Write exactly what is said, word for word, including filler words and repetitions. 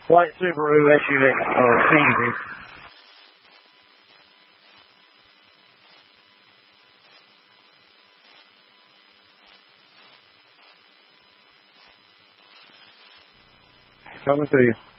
White Subaru S U V or C U V. Coming to you.